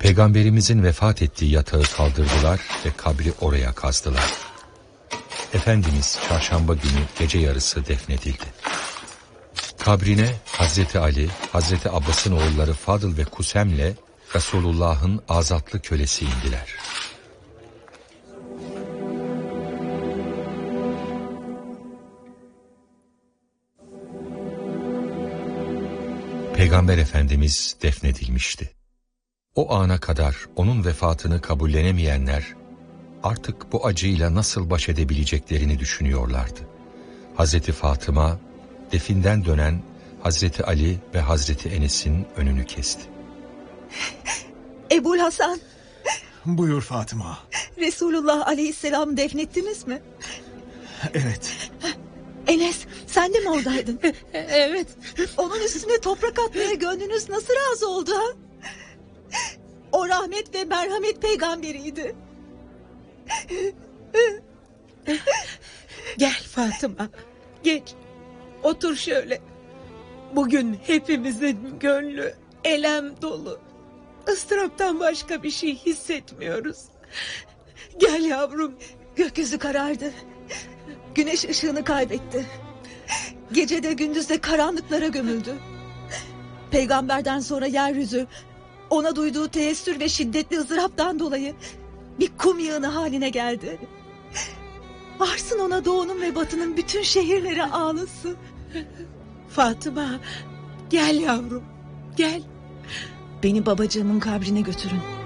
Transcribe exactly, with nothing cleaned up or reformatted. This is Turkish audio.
Peygamberimizin vefat ettiği yatağı kaldırdılar ve kabri oraya kazdılar. Efendimiz çarşamba günü gece yarısı defnedildi. Kabrine Hazreti Ali, Hazreti Abbas'ın oğulları Fadıl ve Kusem'le Resulullah'ın azatlı kölesi indiler. Peygamber Efendimiz defnedilmişti. O ana kadar onun vefatını kabullenemeyenler artık bu acıyla nasıl baş edebileceklerini düşünüyorlardı. Hazreti Fatıma definden dönen Hazreti Ali ve Hazreti Enes'in önünü kesti. Ebul Hasan. Buyur Fatıma. Resulullah Aleyhisselam defnettiniz mi? Evet. Enes, sen de mi oradaydın? Evet. Onun üstüne toprak atmaya gönlünüz nasıl razı oldu ha? O rahmet ve merhamet peygamberiydi. Gel Fatıma, geç. Otur şöyle. Bugün hepimizin gönlü elem dolu. Istıraptan başka bir şey hissetmiyoruz. Gel yavrum. Gökyüzü karardı. Güneş ışığını kaybetti. Gecede gündüzde karanlıklara gömüldü. Peygamberden sonra yeryüzü ona duyduğu teessür ve şiddetli ızdıraptan dolayı bir kum yığını haline geldi. Varsın ona doğunun ve batının bütün şehirleri ağlasın. Fatıma, gel yavrum, gel. Beni babacığımın kabrine götürün.